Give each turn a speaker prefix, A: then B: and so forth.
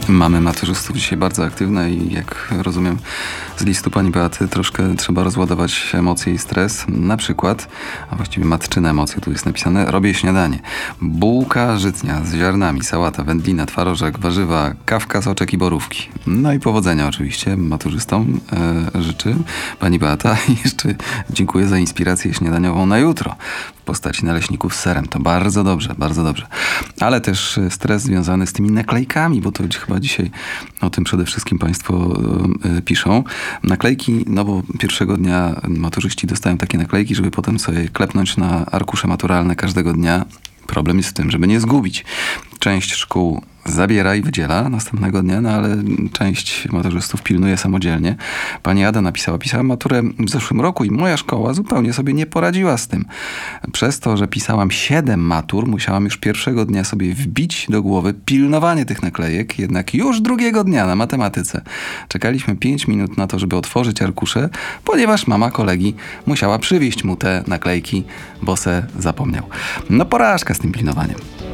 A: Mamy maturzystów dzisiaj bardzo aktywne i jak rozumiem z listu pani Beaty troszkę trzeba rozładować emocje i stres. Na przykład, a właściwie matczyne emocje tu jest napisane, robię śniadanie. Bułka żytnia z ziarnami, sałata, wędlina, twarożek, warzywa, kawka, soczek i borówki. No i powodzenia oczywiście maturzystom życzy pani Beata i jeszcze dziękuję za inspirację śniadaniową na jutro w postaci naleśników z serem. To bardzo dobrze, bardzo dobrze. Ale też stres związany z tymi naklejkami, bo to chyba dzisiaj o tym przede wszystkim państwo piszą. Naklejki, no bo pierwszego dnia maturzyści dostają takie naklejki, żeby potem sobie klepnąć na arkusze maturalne każdego dnia. Problem jest w tym, żeby nie zgubić. Część szkół zabiera i wydziela następnego dnia, no ale część maturzystów pilnuje samodzielnie. Pani Ada pisała maturę w zeszłym roku i moja szkoła zupełnie sobie nie poradziła z tym. Przez to, że pisałam 7 matur, musiałam już pierwszego dnia sobie wbić do głowy pilnowanie tych naklejek, jednak już drugiego dnia na matematyce czekaliśmy 5 minut na to, żeby otworzyć arkusze, ponieważ mama kolegi musiała przywieźć mu te naklejki, bo se zapomniał. No porażka z tym pilnowaniem.